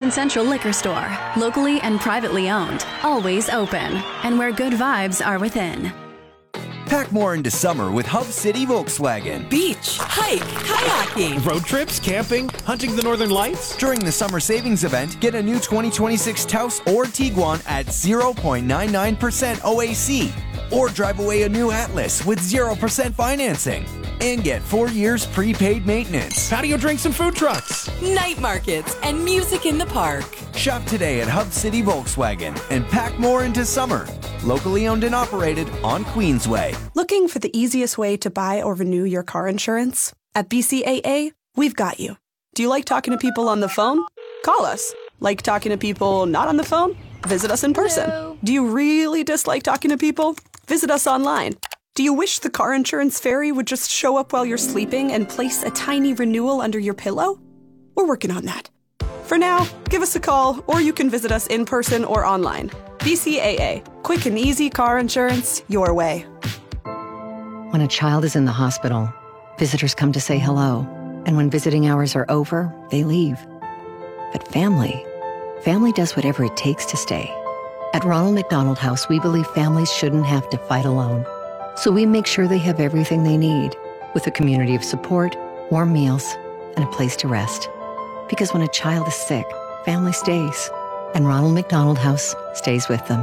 Grand Central Liquor Store. Locally and privately owned. Always open. And where good vibes are within. Pack more into summer with Hub City Volkswagen. Beach, hike, kayaking. Road trips, camping, hunting the northern lights. During the summer savings event, get a new 2026 Taos or Tiguan at 0.99% OAC. Or drive away a new Atlas with 0% financing. And get 4 years prepaid maintenance. Patio drinks and food trucks. Night markets and music in the park. Shop today at Hub City Volkswagen and pack more into summer. Locally owned and operated on Queensway. Looking for the easiest way to buy or renew your car insurance? At BCAA, we've got you. Do you like talking to people on the phone? Call us. Like talking to people not on the phone? Visit us in person. Hello. Do you really dislike talking to people? Visit us online. Do you wish the car insurance fairy would just show up while you're sleeping and place a tiny renewal under your pillow? We're working on that. For now, give us a call, or you can visit us in person or online. BCAA. Quick and easy car insurance your way. When a child is in the hospital, visitors come to say hello. And when visiting hours are over, they leave. But family does whatever it takes to stay. At Ronald McDonald House, we believe families shouldn't have to fight alone. So we make sure they have everything they need, with a community of support, warm meals, and a place to rest. Because when a child is sick, family stays. And Ronald McDonald House stays with them.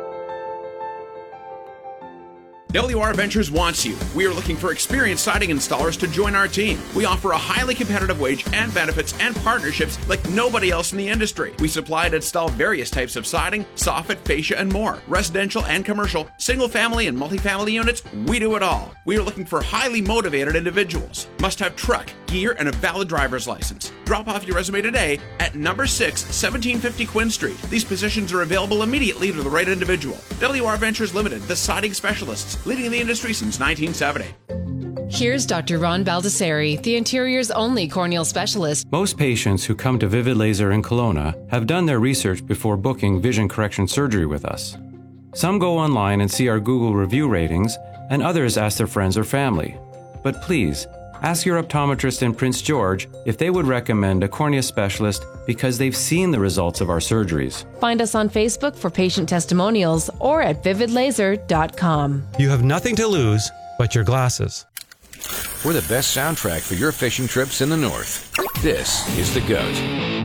WR Ventures wants you. We are looking for experienced siding installers to join our team. We offer a highly competitive wage and benefits and partnerships like nobody else in the industry. We supply and install various types of siding, soffit, fascia, and more. Residential and commercial, single family and multifamily units, we do it all. We are looking for highly motivated individuals. Must have truck, gear, and a valid driver's license. Drop off your resume today at number 6, 1750 Quinn Street. These positions are available immediately to the right individual. WR Ventures Limited, the siding specialists, leading the industry since 1970. Here's Dr. Ron Baldessari, the interior's only corneal specialist. Most patients who come to Vivid Laser in Kelowna have done their research before booking vision correction surgery with us. Some go online and see our Google review ratings, and others ask their friends or family. But please, ask your optometrist in Prince George if they would recommend a cornea specialist because they've seen the results of our surgeries. Find us on Facebook for patient testimonials or at vividlaser.com. You have nothing to lose but your glasses. We're the best soundtrack for your fishing trips in the north. This is The Goat.